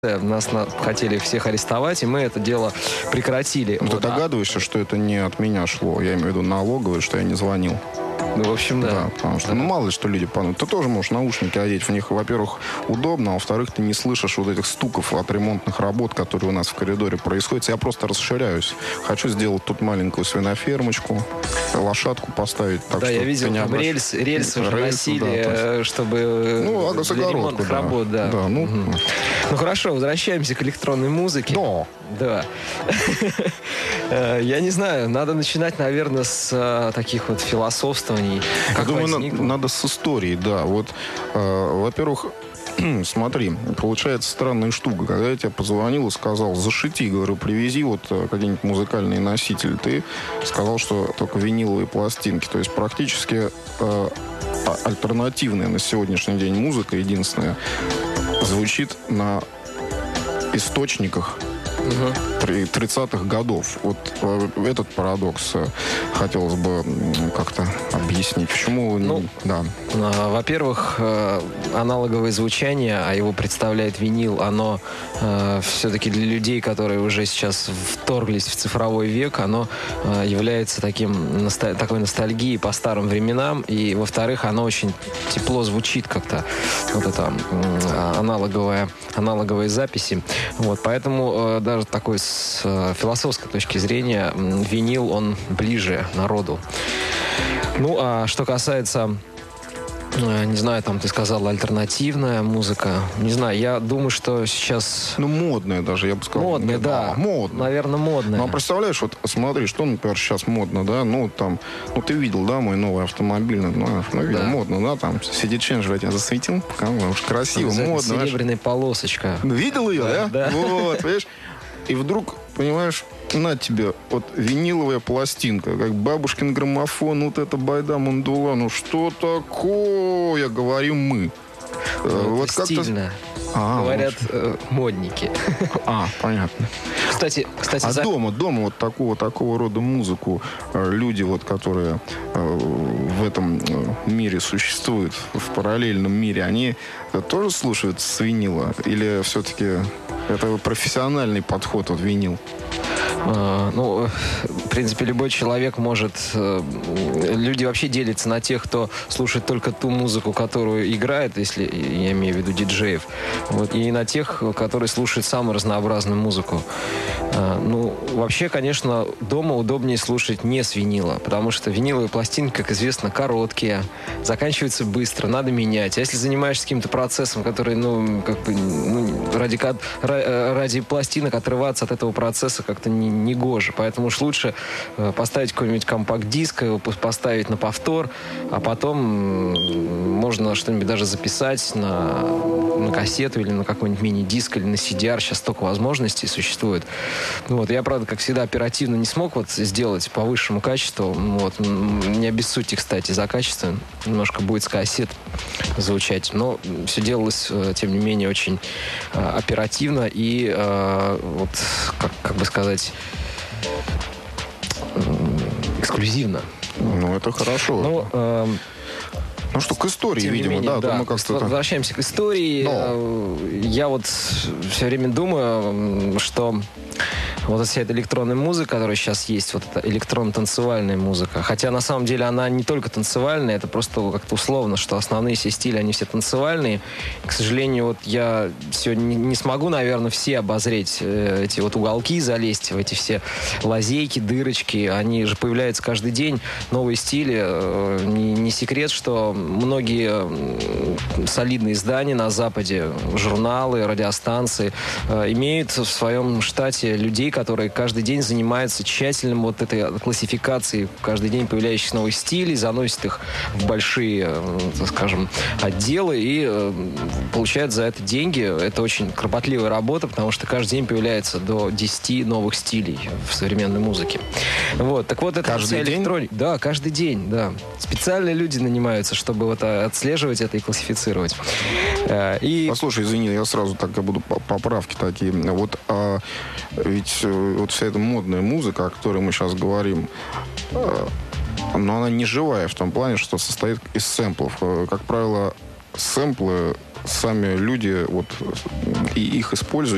Хотели всех арестовать, и мы это дело прекратили. Ты догадываешься, что это не от меня шло? Я имею в виду налоговые, что я не звонил. Ну, в общем, да. Потому что, мало ли, что люди подумают. Ты тоже можешь наушники одеть. В них, во-первых, удобно, а во-вторых, ты не слышишь вот этих стуков от ремонтных работ, которые у нас в коридоре происходят. Я просто расширяюсь. Хочу сделать тут маленькую свинофермочку, лошадку поставить. Так, да, я видел, там рельсы уже носили, чтобы для ремонтных работ. Да. Ну хорошо, возвращаемся к электронной музыке. Да. Я не знаю, надо начинать, наверное, с таких вот философствований. Я думаю, надо с истории, да. Вот, во-первых, смотри, получается странная штука. Когда я тебе позвонил и сказал, зашити, говорю, привези вот какие-нибудь музыкальные носители, ты сказал, что только виниловые пластинки. То есть практически альтернативная на сегодняшний день музыка, единственная, звучит на источниках 30-х годов. Вот этот парадокс хотелось бы как-то объяснить. Почему? Во-первых, аналоговое звучание, а его представляет винил, оно все-таки для людей, которые уже сейчас вторглись в цифровой век, оно является такой ностальгией по старым временам. И, во-вторых, оно очень тепло звучит как-то. Вот это аналоговые записи. Вот, поэтому даже такой с философской точки зрения винил, он ближе народу. Ну, а что касается, не знаю, там ты сказал, альтернативная музыка. Не знаю, я думаю, что сейчас... модная даже, я бы сказал. Модная, да. Модная. Наверное, модная. Ну, а представляешь, вот смотри, что, например, сейчас модно, да? Ты видел, да, мой новый автомобиль? Видел, да. Модно, да? Там CD-ченджер я тебя засветил, уж красиво, модно. Серебряная полосочка. Видел ее, да? Да. Вот, понимаешь? И вдруг, понимаешь, на тебе вот виниловая пластинка, как бабушкин граммофон, вот это байда мандула, что такое, говорим мы. Вот стильно. Говорят модники. Понятно. Кстати, дома вот такого рода музыку люди, вот, которые в этом мире существуют, в параллельном мире, они тоже слушают с винила? Или все-таки это профессиональный подход от винил? В принципе, любой человек может... Люди вообще делятся на тех, кто слушает только ту музыку, которую играет, если я имею в виду диджеев, и на тех, которые слушают самую разнообразную музыку. Вообще, конечно, дома удобнее слушать не с винила, потому что виниловые пластинки, как известно, короткие, заканчиваются быстро, надо менять. А если занимаешься каким-то процессом, который, ради пластинок отрываться от этого процесса как-то не гоже. Поэтому уж лучше поставить какой-нибудь компакт-диск, его поставить на повтор, а потом можно что-нибудь даже записать на кассету или на какой-нибудь мини-диск или на CDR. Сейчас столько возможностей существует. Я, правда, как всегда, оперативно не смог сделать по высшему качеству. Не обессудьте, кстати, за качество. Немножко будет с кассет звучать. Но все делалось, тем не менее, очень оперативно и, как бы сказать, эксклюзивно. Это хорошо. Что к истории, видимо, менее, да. Мы как-то... Возвращаемся к истории. Я все время думаю, что вся эта электронная музыка, которая сейчас есть, это электронно-танцевальная музыка. Хотя, на самом деле, она не только танцевальная, это просто как-то условно, что основные все стили, они все танцевальные. К сожалению, я сегодня не смогу, наверное, все обозреть эти уголки, залезть в эти все лазейки, дырочки. Они же появляются каждый день, новые стили. Не секрет, что многие солидные издания на Западе, журналы, радиостанции, имеют в своем штате людей, которые каждый день занимаются тщательным этой классификацией каждый день появляющихся новых стилей, заносят их в большие, скажем, отделы и получают за это деньги. Это очень кропотливая работа, потому что каждый день появляется до 10 новых стилей в современной музыке. Это каждый день? Да, каждый день, да. Специальные люди нанимаются, чтобы отслеживать это и классифицировать. Послушай, извини, я сразу я буду поправки такие. Ведь вся эта модная музыка, о которой мы сейчас говорим, но она не живая в том плане, что состоит из сэмплов. Как правило, сэмплы сами люди и их используют